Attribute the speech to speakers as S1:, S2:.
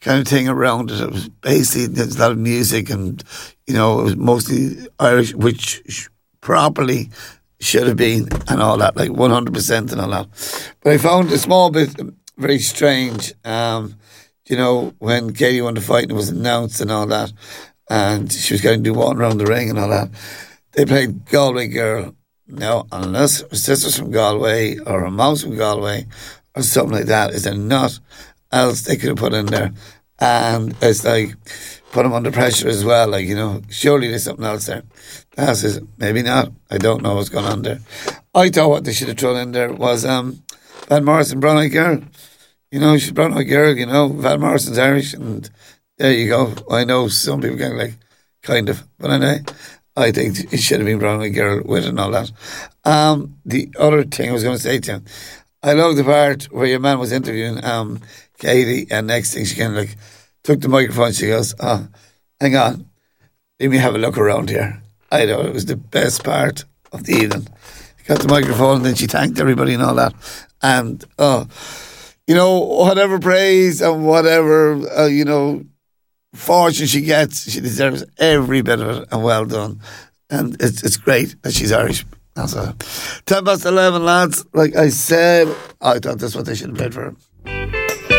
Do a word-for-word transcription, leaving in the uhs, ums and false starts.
S1: kind of thing around it. It was basically, there's a lot of music and, you know, it was mostly Irish, which sh- properly should have been and all that, like one hundred percent and all that. But I found a small bit very strange, um, you know, when Katie won the fight and it was announced and all that, and she was going to do one around the ring and all that. They played Galway Girl. Now, unless her sister's from Galway or her mom's from Galway or something like that, is there not else they could have put in there? And it's like, put them under pressure as well. Like, you know, surely there's something else there. That's it. Maybe not. I don't know what's going on there. I thought what they should have thrown in there was um, Van Morrison, Brown Eyed Girl. You know, she's Brown Eyed Girl, you know. Van Morrison's Irish, and there you go. I know some people get like, kind of. But anyway, I think it should have been Brown Eyed Girl with it and all that. Um, the other thing I was going to say to you, I love the part where your man was interviewing um, Katie, and next thing she kind of like took the microphone. She goes, "Oh, hang on, let me have a look around here." I know it was the best part of the evening. She got the microphone, and then she thanked everybody and all that. And oh, you know, whatever praise and whatever uh, you know fortune she gets, she deserves every bit of it. And well done. And it's it's great that she's Irish. That's a ten past eleven, lads. Like I said, I thought that's what they should have played for her.